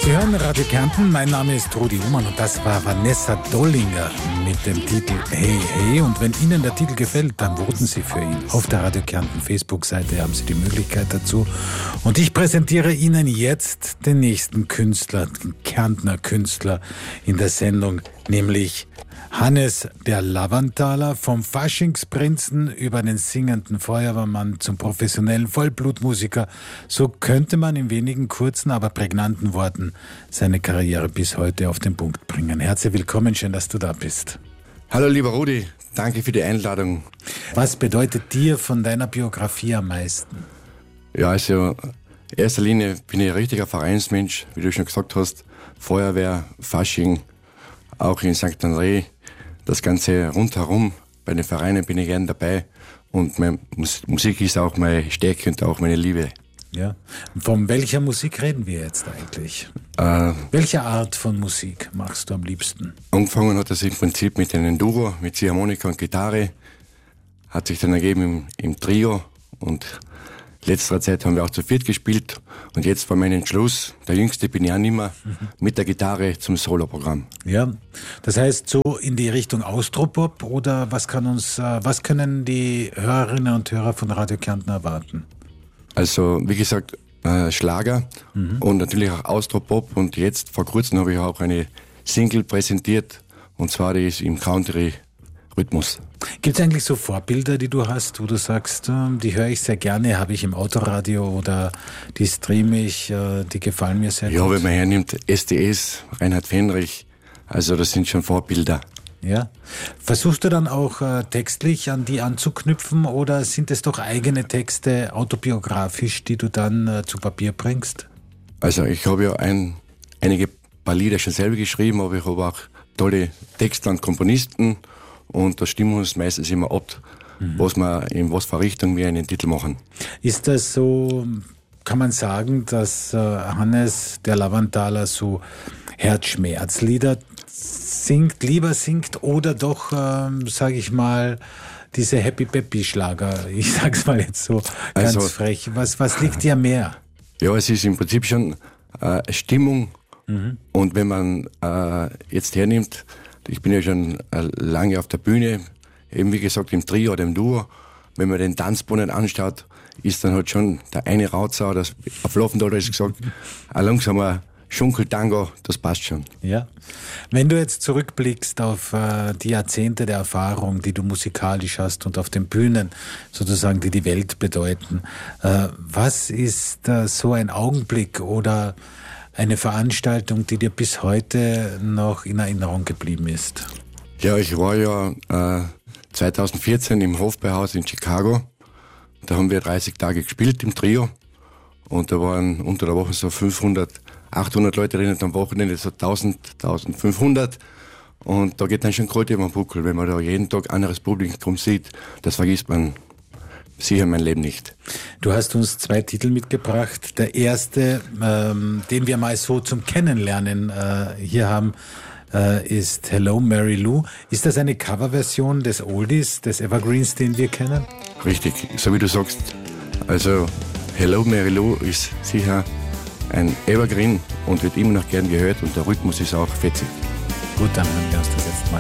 Sie hören Radio Kärnten, mein Name ist Rudi Umann und das war Vanessa Dollinger mit dem Titel Hey Hey. Und wenn Ihnen der Titel gefällt, dann voten Sie für ihn. Auf der Radio Kärnten Facebook-Seite haben Sie die Möglichkeit dazu. Und ich präsentiere Ihnen jetzt den nächsten Künstler, den Kärntner Künstler in der Sendung, nämlich Hannes der Lavanthaler, vom Faschingsprinzen über den singenden Feuerwehrmann zum professionellen Vollblutmusiker. So könnte man in wenigen kurzen, aber prägnanten Worten seine Karriere bis heute auf den Punkt bringen. Herzlich willkommen, schön, dass du da bist. Hallo lieber Rudi, danke für die Einladung. Was bedeutet dir von deiner Biografie am meisten? Ja, also in erster Linie bin ich ein richtiger Vereinsmensch, wie du schon gesagt hast. Feuerwehr, Fasching, auch in St. André. Das Ganze rundherum, bei den Vereinen bin ich gern dabei und meine Musik ist auch meine Stärke und auch meine Liebe. Ja. Von welcher Musik reden wir jetzt eigentlich? Welche Art von Musik machst du am liebsten? Angefangen hat das im Prinzip mit einem Duo, mit Ziehharmonika und Gitarre, hat sich dann ergeben im Trio und letzterer Zeit haben wir auch zu viert gespielt und jetzt war mein Entschluss, der Jüngste bin ich auch nicht mehr, mit der Gitarre zum Soloprogramm. Ja, das heißt so in die Richtung Austropop oder was können die Hörerinnen und Hörer von Radio Kärnten erwarten? Also wie gesagt, Schlager und natürlich auch Austropop und jetzt vor kurzem habe ich auch eine Single präsentiert und zwar die ist im Country-Rhythmus. Gibt es eigentlich so Vorbilder, die du hast, wo du sagst, die höre ich sehr gerne, habe ich im Autoradio oder die streame ich, die gefallen mir sehr gut? Ja, wenn man hernimmt, SDS, Reinhard Fendrich, also das sind schon Vorbilder. Ja. Versuchst du dann auch textlich an die anzuknüpfen oder sind es doch eigene Texte, autobiografisch, die du dann zu Papier bringst? Also ich habe ja einige paar Lieder schon selber geschrieben, aber ich habe auch tolle Texte und Komponisten und da stimmen wir uns meistens immer ab, in was für Richtung wir einen Titel machen. Ist das so, kann man sagen, dass Hannes der Lavanthaler so Herzschmerzlieder lieber singt oder doch, sage ich mal, diese Happy-Peppy-Schlager, ich sag's mal jetzt so ganz frech. Was liegt dir mehr? Ja, es ist im Prinzip schon Stimmung und wenn man jetzt hernimmt, ich bin ja schon lange auf der Bühne, eben wie gesagt im Trio oder im Duo, wenn man den Tanzboden anschaut, ist dann halt schon der eine Rautsau, das auf Laufendal ist gesagt, ein langsamer Schunkeltango, das passt schon. Ja. Wenn du jetzt zurückblickst auf die Jahrzehnte der Erfahrung, die du musikalisch hast und auf den Bühnen sozusagen, die die Welt bedeuten, was ist so ein Augenblick oder eine Veranstaltung, die dir bis heute noch in Erinnerung geblieben ist? Ja, ich war ja 2014 im Hofbräuhaus in Chicago. Da haben wir 30 Tage gespielt im Trio und da waren unter der Woche so 500, 800 Leute drin und am Wochenende so 1000, 1500 und da geht dann schon kalt über den Buckel, wenn man da jeden Tag anderes Publikum sieht, das vergisst man sicher mein Leben nicht. Du hast uns 2 Titel mitgebracht. Der erste, den wir mal so zum Kennenlernen hier haben, ist Hello Mary Lou. Ist das eine Coverversion des Oldies, des Evergreens, den wir kennen? Richtig, so wie du sagst. Also Hello Mary Lou ist sicher ein Evergreen und wird immer noch gern gehört und der Rhythmus ist auch fetzig. Gut, dann hören wir uns das jetzt mal